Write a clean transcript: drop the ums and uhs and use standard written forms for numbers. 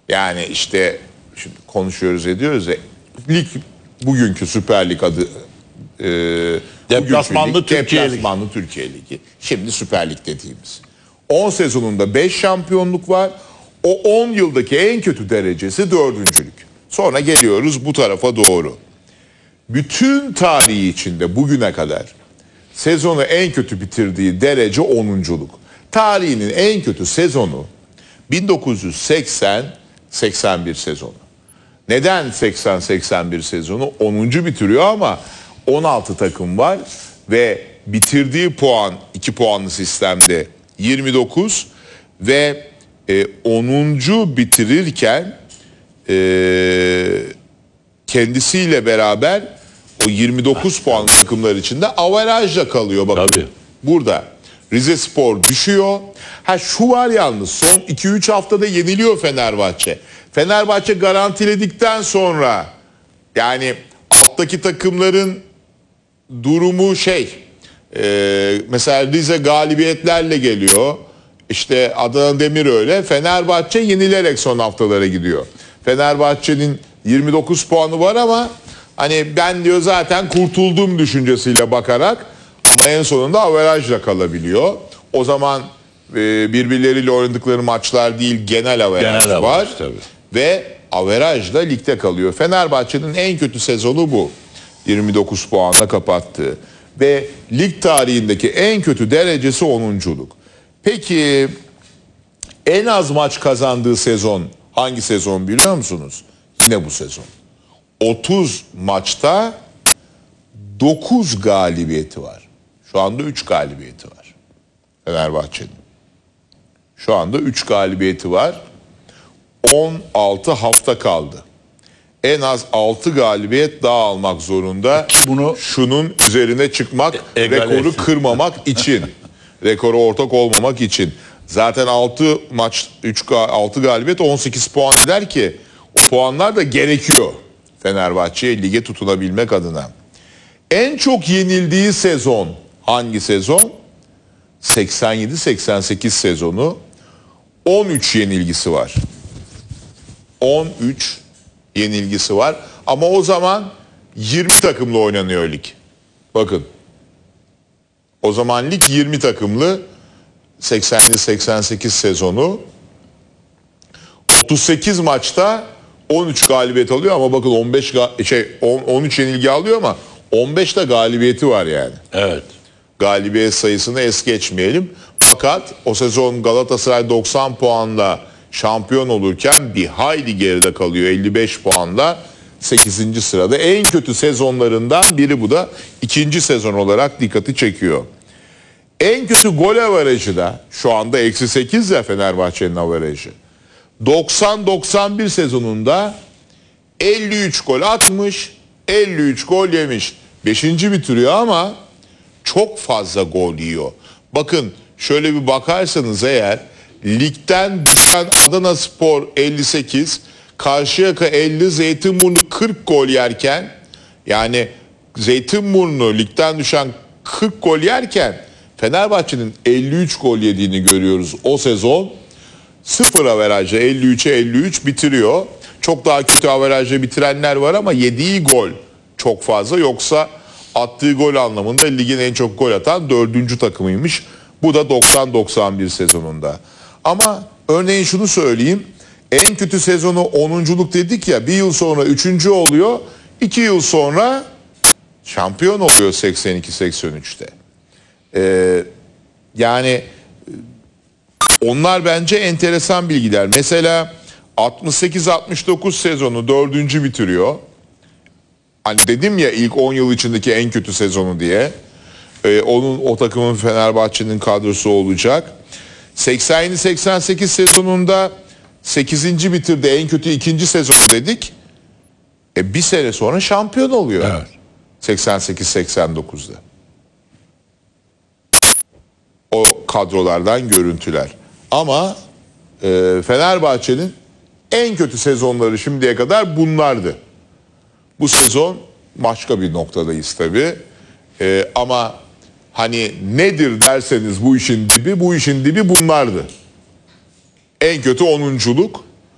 Yani işte şimdi konuşuyoruz ediyoruz ya, lig bugünkü Süper Lig adı Deplasmanlı Türkiye Ligi. Deplasmanlı Türkiye Ligi. Şimdi Süper Lig dediğimiz. 10 sezonunda 5 şampiyonluk var. O 10 yıldaki en kötü derecesi 4. lig. Sonra geliyoruz bu tarafa doğru. Bütün tarihi içinde bugüne kadar sezonu en kötü bitirdiği derece 10'unculuk. Tarihinin en kötü sezonu 1980-81 sezonu. Neden 80-81 sezonu? 10. bitiriyor ama 16 takım var ve bitirdiği puan 2 puanlı sistemde 29 ve 10. bitirirken kendisiyle beraber o 29 puan takımlar içinde averajla kalıyor bakın. Tabii. Burada Rizespor düşüyor. Şu var yalnız son 2-3 haftada yeniliyor Fenerbahçe. Fenerbahçe garantiledikten sonra yani alttaki takımların durumu mesela Rize galibiyetlerle geliyor. İşte Adana Demir öyle. Fenerbahçe yenilerek son haftalara gidiyor. Fenerbahçe'nin 29 puanı var ama hani ben diyor zaten kurtuldum düşüncesiyle bakarak ama en sonunda averajla kalabiliyor. O zaman birbirleriyle oynadıkları maçlar değil genel averaj var. Tabii. Ve averajla ligde kalıyor. Fenerbahçe'nin en kötü sezonu bu. 29 puanla kapattı. Ve lig tarihindeki en kötü derecesi 10'unculuk. Peki en az maç kazandığı sezon hangi sezon biliyor musunuz? Yine bu sezon. 30 maçta 9 galibiyeti var. Şu anda 3 galibiyeti var Fenerbahçe'nin. Şu anda 3 galibiyeti var. 16 hafta kaldı. En az 6 galibiyet daha almak zorunda. Şunun üzerine çıkmak, rekoru kırmamak için. Rekora ortak olmamak için. Zaten 6 maç 6 galibiyet 18 puan eder ki o puanlar da gerekiyor Fenerbahçe'ye lige tutunabilmek adına. En çok yenildiği sezon hangi sezon? 87-88 sezonu. 13 yenilgisi var. 13 yenilgisi var. Ama o zaman 20 takımla oynanıyor lig. Bakın. O zaman lig 20 takımlı 87-88 sezonu. 38 maçta 13 galibiyet alıyor ama bakın 13 yenilgi alıyor ama 15'te galibiyeti var yani. Evet. Galibiyet sayısını es geçmeyelim. Fakat o sezon Galatasaray 90 puanla şampiyon olurken bir hayli geride kalıyor 55 puanla 8. sırada. En kötü sezonlarından biri bu da 2. sezon olarak dikkati çekiyor. En kötü gol averajı da şu anda -8 ya Fenerbahçe'nin averajı. 90-91 sezonunda 53 gol atmış, 53 gol yemiş. 5. bitiriyor ama çok fazla gol yiyor. Bakın şöyle bir bakarsanız eğer ligden düşen Adanaspor 58, Karşıyaka 50, Zeytinburnu 40 gol yerken yani Zeytinburnu ligden düşen 40 gol yerken Fenerbahçe'nin 53 gol yediğini görüyoruz o sezon. 0 averajla 53'e 53 bitiriyor. Çok daha kötü averajla bitirenler var ama yediği gol çok fazla. Yoksa attığı gol anlamında ligin en çok gol atan 4. takımıymış. Bu da 90-91 sezonunda. Ama örneğin şunu söyleyeyim. En kötü sezonu 10'unculuk dedik ya, bir yıl sonra 3. oluyor. 2 yıl sonra şampiyon oluyor 82-83'te. Yani onlar bence enteresan bilgiler. Mesela 68-69 sezonu 4. bitiriyor. Hani dedim ya ilk 10 yıl içindeki en kötü sezonu diye. O takımın Fenerbahçe'nin kadrosu olacak. 87-88 sezonunda 8. bitirdi. En kötü 2. sezon dedik. Bir sene sonra şampiyon oluyor. Evet. 88-89'da. O kadrolardan görüntüler. Ama Fenerbahçe'nin en kötü sezonları şimdiye kadar bunlardı. Bu sezon başka bir noktadayız tabii. Ama hani nedir derseniz bu işin dibi bunlardı. En kötü 10'unculuk,